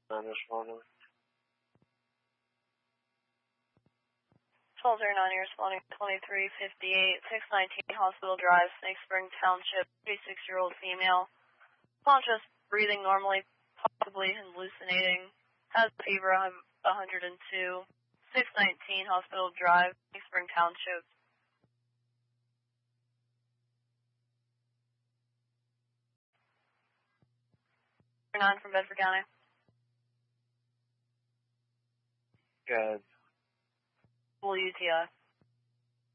responding. 1209, you're responding 2358, 619 Hospital Drive, Snake Spring Township, 36-year-old female, conscious, breathing normally, possibly hallucinating, has fever of 102, 619 Hospital Drive, Snake Spring Township. 9 from Bedford County. Good. Full UTI.